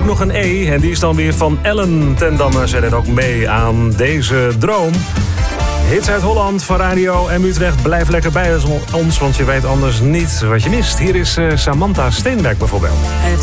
ook nog een E. En die is dan weer van Ellen ten Damme. Zij deed ook mee aan deze droom. Hits uit Holland van Radio en Utrecht. Blijf lekker bij ons, want je weet anders niet wat je mist. Hier is Samantha Steenberg bijvoorbeeld.